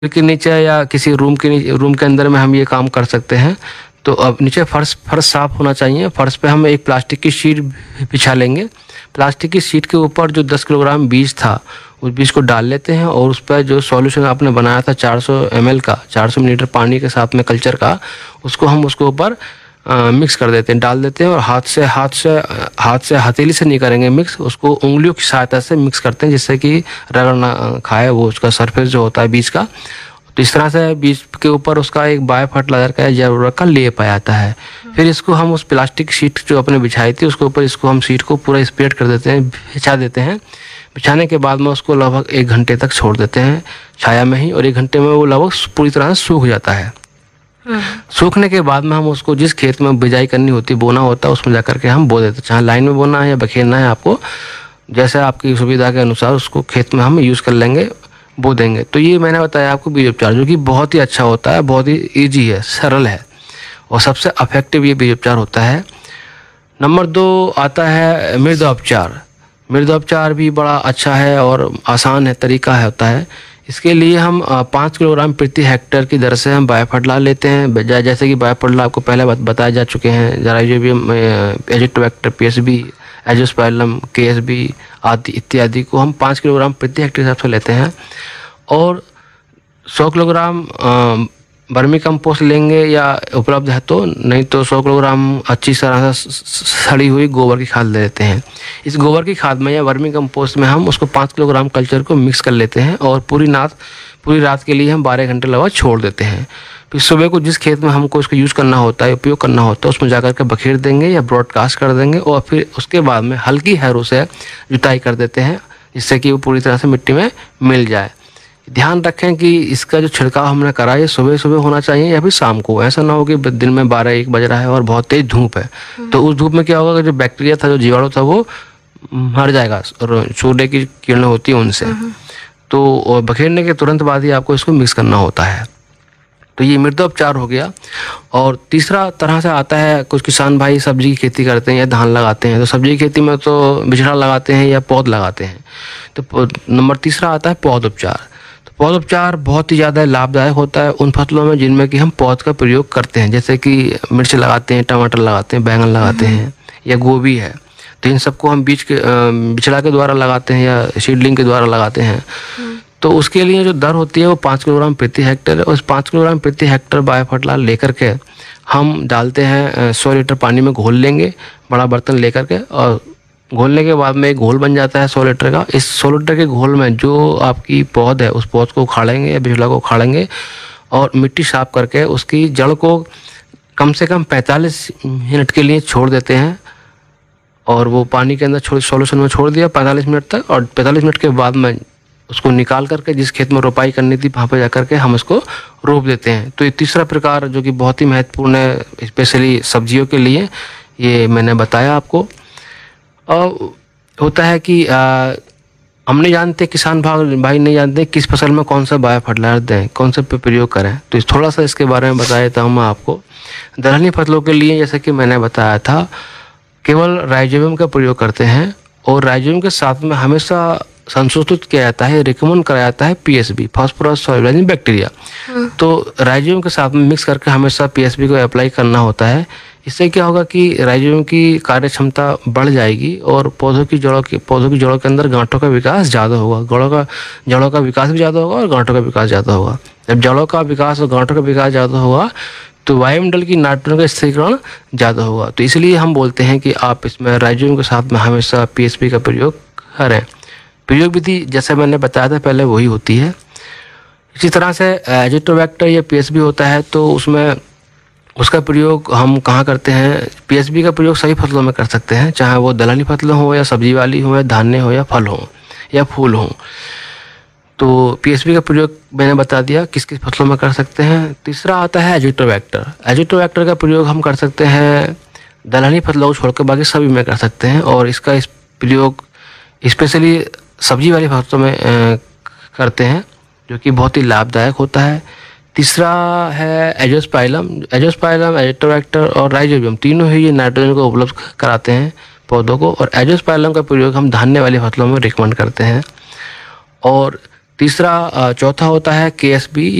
के नीचे या किसी रूम के अंदर में हम ये काम कर सकते हैं। तो अब नीचे फर्श साफ होना चाहिए। फर्श पे हम एक प्लास्टिक की शीट बिछा लेंगे। प्लास्टिक की शीट के ऊपर जो 10 किलोग्राम बीज था उस बीज को डाल लेते हैं और उस पर जो सॉल्यूशन आपने बनाया था 400 ml का, 400 मिलीलीटर पानी के साथ में कल्चर का, उसको हम उसके ऊपर मिक्स कर देते हैं, डाल देते हैं और हाथ से हथेली से नहीं करेंगे मिक्स, उसको उंगलियों की सहायता से मिक्स करते हैं जिससे कि रगड़ ना खाए वो उसका सरफेस जो होता है बीज का। तो इस तरह से बीज के ऊपर उसका एक बायो फर्टिलाइजर का जरूरत का लेप आ जाता है। फिर इसको हम उस प्लास्टिक शीट जो अपने बिछाई थी उसके ऊपर इसको हम शीट को पूरा स्प्रेड कर देते हैं, बिछा देते हैं। बिछाने के बाद में उसको लगभग 1 घंटे तक छोड़ देते हैं छाया में ही, और 1 घंटे में वो लगभग पूरी तरह से सूख जाता है। सूखने के बाद में हम उसको जिस खेत में बिजाई करनी होती, बोना होता है, उसमें जाकर के हम बो देते हैं। चाहे लाइन में बोना है या बखेरना है, आपको जैसे आपकी सुविधा के अनुसार उसको खेत में हम यूज़ कर लेंगे, बो देंगे। तो ये मैंने बताया आपको बीज उपचार, जो कि बहुत ही अच्छा होता है, बहुत ही ईजी है, सरल है और सबसे इफेक्टिव ये बीज उपचार होता है। नंबर 2 आता है मृदा उपचार। मृदा उपचार भी बड़ा अच्छा है और आसान है, तरीका है होता है। इसके लिए हम 5 किलोग्राम प्रति हेक्टेयर की दर से हम बायो फर्टिलाइजर लेते हैं। जैसे कि बायो फर्टिलाइजर आपको पहले बताए जा चुके हैं, राइजोबियम, एजिटोबैक्टर, पीएसबी, एजोस्पाइरलम, केएसबी आदि इत्यादि को हम 5 किलोग्राम प्रति हेक्टेयर हिसाब से लेते हैं। और 100 किलोग्राम वर्मी कंपोस्ट लेंगे या उपलब्ध है तो, नहीं तो 100 किलोग्राम अच्छी तरह से सड़ी हुई गोबर की खाद ले लेते हैं। इस गोबर की खाद में या वर्मी कंपोस्ट में हम उसको 5 किलोग्राम कल्चर को मिक्स कर लेते हैं और पूरी रात के लिए हम 12 घंटे लगभग छोड़ देते हैं। फिर सुबह को जिस खेत में हमको इसको यूज़ करना होता है, उपयोग करना होता है, उसमें जाकर के बखेर देंगे या ब्रॉडकास्ट कर देंगे और फिर उसके बाद में हल्की हैरों से जुताई कर देते हैं जिससे कि वो पूरी तरह से मिट्टी में मिल जाए। ध्यान रखें कि इसका जो छिड़काव हमने करा ये सुबह होना चाहिए या फिर शाम को। ऐसा ना हो कि दिन में 12-1 बज रहा है और बहुत तेज धूप है, तो उस धूप में क्या होगा कि जो बैक्टीरिया था, जो जीवाणु था, वो मर जाएगा और सूर्य की किरणें होती हैं उनसे। तो बखेरने के तुरंत बाद ही आपको इसको मिक्स करना होता है। तो ये मृदा उपचार हो गया। और तीसरा तरह से आता है, कुछ किसान भाई सब्जी की खेती करते हैं या धान लगाते हैं, तो सब्जी की खेती में तो बिचड़ा लगाते हैं या पौध लगाते हैं। तो नंबर 3 आता है पौध उपचार। तो पौध उपचार बहुत ही ज़्यादा लाभदायक होता है उन फसलों में जिनमें कि हम पौध का प्रयोग करते हैं, जैसे कि मिर्च लगाते हैं, टमाटर लगाते हैं, बैंगन लगाते हैं या गोभी है। तो इन सबको हम बिचड़ा के द्वारा लगाते हैं या सीडलिंग के द्वारा लगाते हैं। तो उसके लिए जो दर होती है वो 5 किलोग्राम प्रति हेक्टेयर है। उस 5 किलोग्राम प्रति हेक्टेयर बायो फर्टिलाइजर लेकर के हम डालते हैं 100 लीटर पानी में, घोल लेंगे बड़ा बर्तन लेकर के, और घोलने के बाद में एक घोल बन जाता है 100 लीटर का। इस 100 लीटर के घोल में जो आपकी पौध है उस पौध को उखाड़ेंगे या बिचड़ा को उखाड़ेंगे और मिट्टी साफ करके उसकी जड़ को कम से कम 45 मिनट के लिए छोड़ देते हैं। और वो पानी के अंदर सॉल्यूशन में छोड़ दिया 45 मिनट तक, और 45 मिनट के बाद में उसको निकाल करके जिस खेत में रोपाई करनी थी वहाँ पे जाकर के हम उसको रोप देते हैं। तो ये तीसरा प्रकार जो कि बहुत ही महत्वपूर्ण है, स्पेशली सब्जियों के लिए, ये मैंने बताया आपको। और होता है कि हम नहीं जानते, किसान भाई नहीं जानते किस फसल में कौन सा बायो फर्टिलाइजर दें, कौन सा प्रयोग करें। तो थोड़ा सा इसके बारे में बताया था हम आपको। दलहनी फसलों के लिए जैसे कि मैंने बताया था, केवल राइजोबियम का प्रयोग करते हैं और राइजोबियम के साथ में हमेशा संशोधित किया जाता है, रिकमेंड कराया जाता है पीएसबी, फास्फोरस सॉल्युबल बैक्टीरिया। तो राइजोबियम के साथ में मिक्स करके हमेशा पीएसबी को अप्लाई करना होता है। इससे क्या होगा कि राइजोबियम की कार्य क्षमता बढ़ जाएगी और पौधों की जड़ों के अंदर गांठों का विकास ज़्यादा होगा। जड़ों का विकास भी ज़्यादा होगा और गांठों का विकास ज़्यादा होगा। जब जड़ों का विकास और गांठों का विकास ज़्यादा होगा तो वायुमंडल की नाइट्रोजन का स्थिरीकरण ज़्यादा होगा। तो इसलिए हम बोलते हैं कि आप इसमें राइजोबियम के साथ में हमेशा पीएसपी का प्रयोग करें। प्रयोग विधि जैसे मैंने बताया था पहले वही होती है। इसी तरह से एजिटोबैक्टर या पीएसबी होता है, तो उसमें उसका प्रयोग हम कहाँ करते हैं? पीएसबी का प्रयोग सभी फसलों में कर सकते हैं, चाहे वो दलहनी फसलें हो या सब्जी वाली हो या धान्य हो या फल हो या फूल हो। तो पीएसबी का प्रयोग मैंने बता दिया किस किस फसलों में कर सकते हैं। तीसरा आता है एजिटोबैक्टर। एजिटोबैक्टर का प्रयोग हम कर सकते हैं दलहनी फसलों को छोड़कर बाकी सभी में कर सकते हैं, और इसका प्रयोग स्पेशली सब्जी वाली फसलों में करते हैं, जो कि बहुत ही लाभदायक होता है। तीसरा है एजोस्पाइलम, एजिटोबैक्टर और राइजोबियम, तीनों ही ये नाइट्रोजन को उपलब्ध कराते हैं पौधों को, और एजोस्पाइलम का प्रयोग हम धान्य वाली फसलों में रिकमेंड करते हैं। और चौथा होता है KSB।